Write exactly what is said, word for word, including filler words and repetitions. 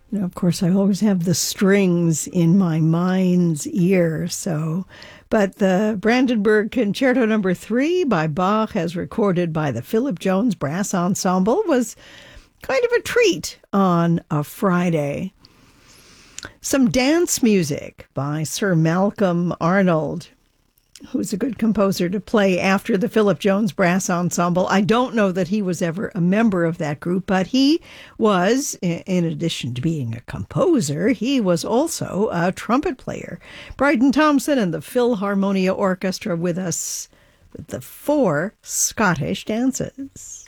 You know, of course, I always have the strings in my mind's ear. So, but the Brandenburg Concerto Number Three by Bach, as recorded by the Philip Jones Brass Ensemble, was kind of a treat on a Friday. Some dance music by Sir Malcolm Arnold, who's a good composer to play after the Philip Jones Brass Ensemble. I don't know that he was ever a member of that group, but he was, in addition to being a composer, he was also a trumpet player. Bryden Thompson and the Philharmonia Orchestra with us with the four Scottish dances.